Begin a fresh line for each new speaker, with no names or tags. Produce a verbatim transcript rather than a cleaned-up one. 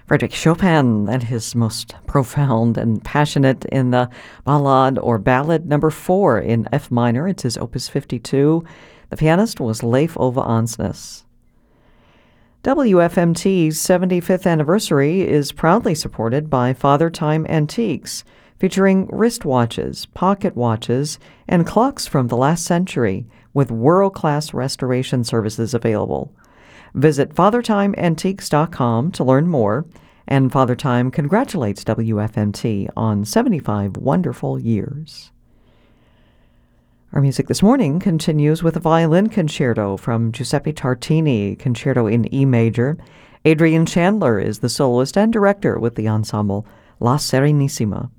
Frédéric Chopin and his most profound and passionate in the Ballade or Ballad number four in F minor. It's his Opus fifty-two. The pianist was Leif Ove Ansnes. W F M T's seventy-fifth anniversary is proudly supported by Father Time Antiques, featuring wristwatches, pocket watches, and clocks from the last century, with world-class restoration services available. Visit father time antiques dot com to learn more, and Father Time congratulates W F M T on seventy-five wonderful years. Our music this morning continues with a violin concerto from Giuseppe Tartini, concerto in E major. Adrian Chandler is the soloist and director with the ensemble La Serenissima.